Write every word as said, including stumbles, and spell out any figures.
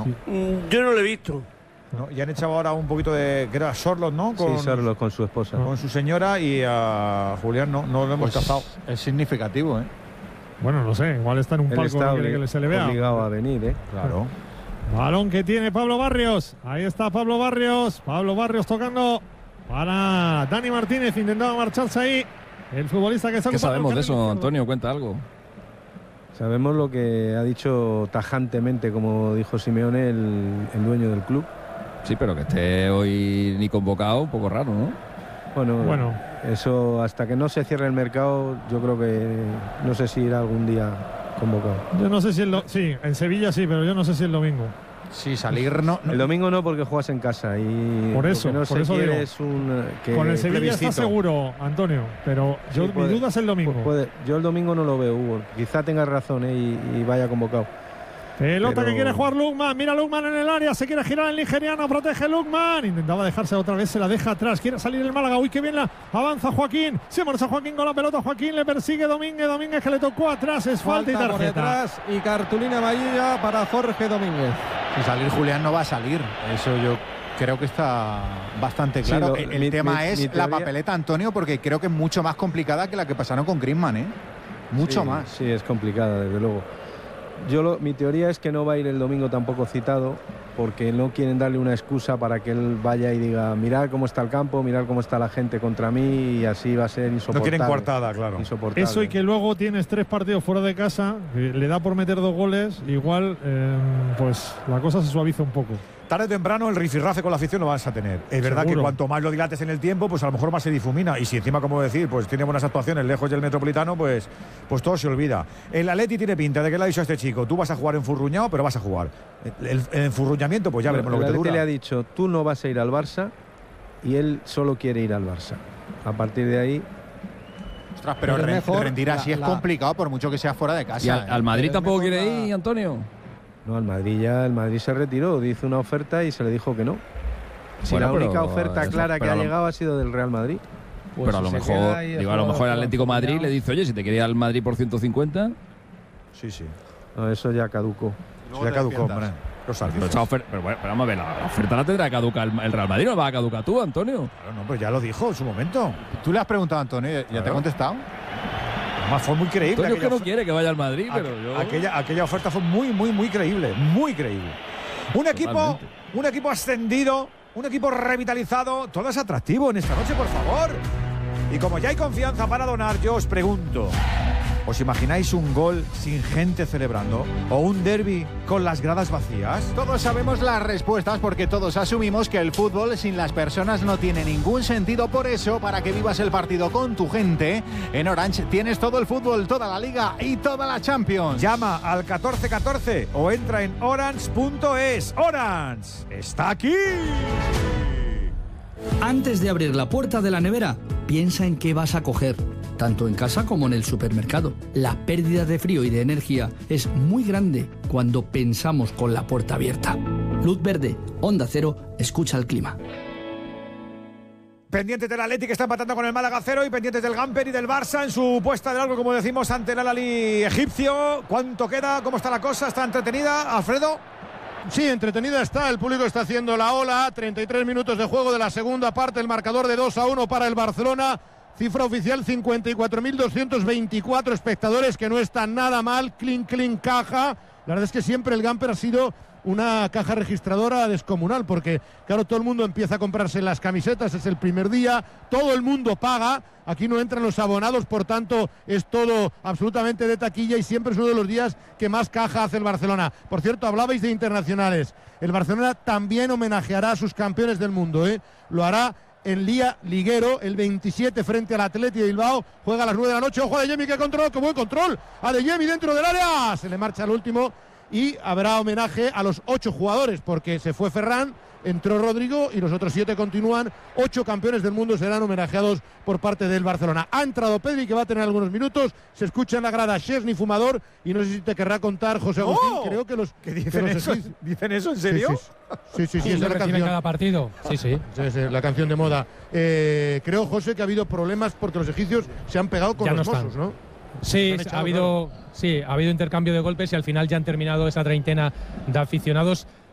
Sí. Mm, yo no lo he visto. ¿No? Y han echado ahora un poquito de, que era Sorlos, ¿no? Con, sí, Sorlos con su esposa. Con su señora, y a Julián no, no lo hemos pues cazado. Es significativo, ¿eh? Bueno, no sé, igual está en un Él palco, está no quiere que se le vea. obligado a venir, ¿eh? Claro. Balón que tiene Pablo Barrios. Ahí está Pablo Barrios. Pablo Barrios tocando para Dani Martínez. Intentaba marcharse ahí. El futbolista que está ¿Qué sabemos de eso, Antonio? Cuenta algo. Sabemos lo que ha dicho tajantemente, como dijo Simeone, el, el dueño del club. Sí, pero que esté hoy ni convocado, un poco raro, ¿no? Bueno, bueno, eso hasta que no se cierre el mercado, yo creo que no sé si irá algún día convocado. Yo no sé si el do... sí, en Sevilla sí, pero yo no sé si el domingo. Sí, salir no, no. El domingo no, porque juegas en casa y por eso, no por eso digo. Es un, que con el Sevilla plebiscito. está seguro, Antonio, pero yo sí, puede, mi duda es el domingo. Pues puede, yo el domingo no lo veo, Hugo. Quizá tenga razón, ¿eh? y, y vaya convocado. Pelota pero... que quiere jugar Lukman, mira Lukman en el área, se quiere girar el nigeriano, protege Lukman, intentaba dejarse otra vez, se la deja atrás, quiere salir el Málaga, uy que bien la avanza Joaquín, se marcha Joaquín con la pelota, Joaquín le persigue Domínguez, Domínguez que le tocó atrás, es falta, falta y tarjeta. Por detrás y cartulina amarilla para Jorge Domínguez. Si salir Julián no va a salir, eso yo creo que está bastante claro. Sí, lo, el el mi, tema mi, es mi la papeleta, Antonio, porque creo que es mucho más complicada que la que pasaron con Griezmann, ¿eh? Mucho sí, más. Sí, es complicada, desde luego. Yo lo, mi teoría es que no va a ir el domingo tampoco citado, porque no quieren darle una excusa para que él vaya y diga, mirad cómo está el campo, mirad cómo está la gente contra mí, y así va a ser insoportable. No quieren coartada, claro. Insoportable. Eso, y que luego tienes tres partidos fuera de casa, le da por meter dos goles, igual eh, pues la cosa se suaviza un poco. Tarde o temprano el rifirrafe con la afición lo vas a tener. Es verdad Seguro. que cuanto más lo dilates en el tiempo, pues a lo mejor más se difumina. Y si encima, como decir, pues tiene buenas actuaciones lejos del Metropolitano, pues, pues todo se olvida. El Atleti tiene pinta de que le ha dicho a este chico, tú vas a jugar enfurruñado, pero vas a jugar. El, el, el enfurruñamiento, pues ya veremos lo que te dura. El Atleti le ha dicho, tú no vas a ir al Barça, y él solo quiere ir al Barça. A partir de ahí... Ostras, pero, pero mejor, rendir así la, es la... complicado, por mucho que sea fuera de casa. ¿Y al, ¿eh? al Madrid tampoco quiere la... ir, Antonio? No, al Madrid ya, el Madrid se retiró, hizo una oferta y se le dijo que no. Si bueno, la única pero, oferta eso, clara que ha lo... llegado ha sido del Real Madrid. Pues pero a lo mejor, digo, a lo mejor el Atlético Madrid le dice, oye, si te quería al Madrid por ciento cincuenta. Sí, sí. No, eso ya caducó. Eso ya caducó, hombre. Los pero, esa oferta, pero, bueno, pero vamos a ver, la, la oferta la tendrá que caducar el, el Real Madrid, ¿no va a caducar tú, Antonio? Claro, no, pero ya lo dijo en su momento. Tú le has preguntado a Antonio, ¿ya claro. te ha contestado? Además fue muy creíble. Antonio es que no quiere que vaya al Madrid, pero yo... Aquella, aquella oferta fue muy, muy, muy creíble. Muy creíble. Un equipo, Totalmente. un equipo ascendido, un equipo revitalizado. Todo es atractivo en esta noche, por favor. Y como ya hay confianza para donar, yo os pregunto, ¿os imagináis un gol sin gente celebrando? ¿O un derbi con las gradas vacías? Todos sabemos las respuestas porque todos asumimos que el fútbol sin las personas no tiene ningún sentido. Por eso, para que vivas el partido con tu gente, en Orange tienes todo el fútbol, toda la Liga y toda la Champions. Llama al catorce catorce o entra en orange punto es. Orange está aquí. Antes de abrir la puerta de la nevera, piensa en qué vas a coger, tanto en casa como en el supermercado. La pérdida de frío y de energía es muy grande cuando pensamos con la puerta abierta. Luz verde, Onda Cero, escucha el clima. Pendientes del Atleti que está empatando con el Málaga cero y pendientes del Gamper y del Barça en su puesta de largo, como decimos, ante el Al-Ahly egipcio. ¿Cuánto queda? ¿Cómo está la cosa? ¿Está entretenida, Alfredo? Sí, entretenida está, el público está haciendo la ola, treinta y tres minutos de juego de la segunda parte, el marcador de dos a uno para el Barcelona, cifra oficial cincuenta y cuatro mil doscientos veinticuatro espectadores, que no está nada mal, clean, clean, caja. La verdad es que siempre el Gamper ha sido una caja registradora descomunal, porque claro, todo el mundo empieza a comprarse las camisetas, es el primer día, todo el mundo paga, aquí no entran los abonados, por tanto es todo absolutamente de taquilla y siempre es uno de los días que más caja hace el Barcelona. Por cierto, hablabais de internacionales, el Barcelona también homenajeará a sus campeones del mundo, ¿eh? Lo hará en Liga Liguero, el veintisiete frente al Athletic de Bilbao, juega a las nueve de la noche, ojo a Adeyemi, que control, que buen control, Adeyemi dentro del área, se le marcha el último. Y habrá homenaje a los ocho jugadores, porque se fue Ferran, entró Rodrigo y los otros siete continúan. Ocho campeones del mundo serán homenajeados por parte del Barcelona. Ha entrado Pedri, que va a tener algunos minutos. Se escucha en la grada Szczesny, fumador. Y no sé si te querrá contar, José Agustín. ¡Oh! Creo que los. ¿Qué dicen, que los eso? ¿Dicen eso en serio? Sí, sí, sí. sí, sí, sí, es la canción. cada partido. Sí, sí. Es la canción de moda. Eh, creo, José, que ha habido problemas porque los egipcios se han pegado con ya los no Mossos, ¿no? Sí, ha habido, sí, ha habido intercambio de golpes y al final ya han terminado esa treintena de aficionados.